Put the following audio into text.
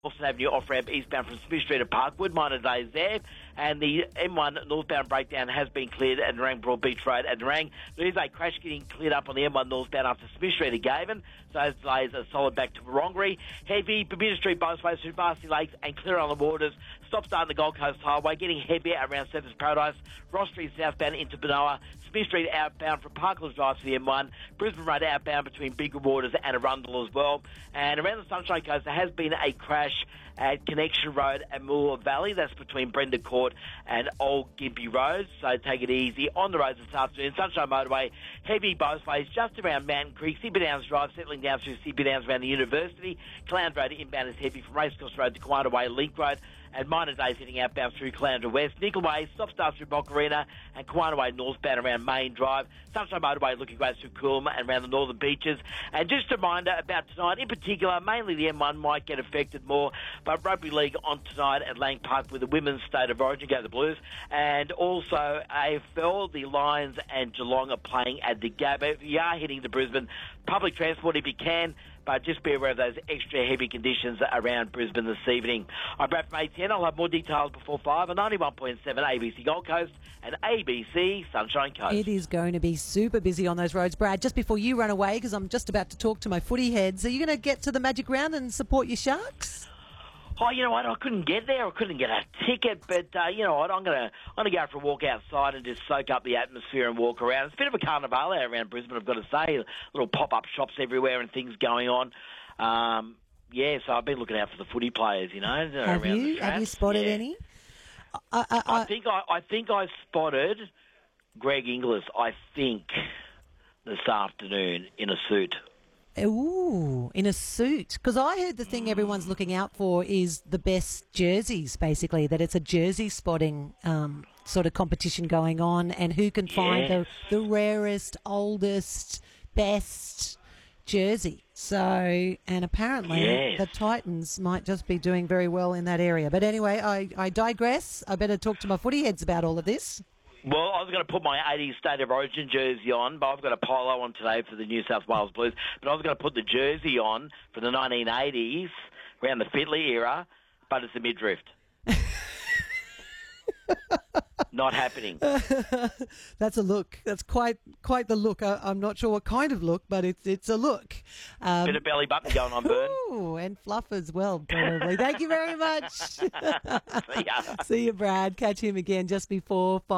Wilson Avenue off-ramp eastbound from Smith Street to Parkwood. Minor delays there. And the M1 northbound breakdown has been cleared at Nerang Broadbeach Road at Nerang. There is a crash getting cleared up on the M1 northbound after Smith Street at Gaven. So those delays are solid back to Warongary. Heavy Bermuda Street both-ways through Varsity Lakes and clear on the waters. Stop start on the Gold Coast Highway. Getting heavier around Surfers Paradise. Ross Street southbound into Benoa. Smith Street outbound from Parklands Drive to the M1. Brisbane Road outbound between Bigger Waters and Arundel as well. And around the Sunshine Coast, there has been a crash at Connection Road and Moore Valley. That's between Brenda Court and Old Gympie Road. So take it easy on the roads this afternoon. Sunshine Motorway, heavy both ways just around Mountain Creek. Sydney Downs Drive settling down through Sydney Downs around the University. Clown Road inbound is heavy from Racecourse Road to Kiwana Way, Link Road. And minor days heading outbound through Caloundra West. Nickel Way, stop start through Bocarina and Kiwana Way northbound around Main Drive. Sunshine Motorway looking great through Coolum and around the northern beaches. And just a reminder about tonight, in particular, mainly the M1 might get affected more, but Rugby League on tonight at Lang Park with the Women's State of Origin, go the Blues. And also AFL, the Lions and Geelong are playing at the Gabba. If you are heading to Brisbane, public transport if you can, but just be aware of those extra heavy conditions around Brisbane this evening. I'm Brad from A10. I'll have more details before 5 on 91.7 ABC Gold Coast and ABC Sunshine Coast. It is going to be super busy on those roads, Brad. Just before you run away, because I'm just about to talk to my footy heads, are you going to get to the Magic Round and support your Sharks? Oh, you know what? I couldn't get there. I couldn't get a ticket, but you know what? I'm gonna go for a walk outside and just soak up the atmosphere and walk around. It's a bit of a carnival out around Brisbane, I've got to say. Little pop-up shops everywhere and things going on. Yeah, so I've been looking out for the footy players, you know. Have you? Have you spotted any? I think I spotted Greg Inglis. I think this afternoon in a suit. Ooh, in a suit. Because I heard the thing everyone's looking out for is the best jerseys, basically, that it's a jersey spotting sort of competition going on, and who can find the rarest, oldest, best jersey. So, and apparently the Titans might just be doing very well in that area. But anyway, I digress. I better talk to my footy heads about all of this. Well, I was going to put my 80s State of Origin jersey on, but I've got a polo on today for the New South Wales Blues. But I was going to put the jersey on for the 1980s, around the Fitley era, but it's a midriff. Not happening. That's a look. That's quite the look. I'm not sure what kind of look, but it's a look. Bit of belly button going on, Bern. Ooh, and fluff as well, probably. Thank you very much. See ya. See you, Brad. Catch him again just before 5.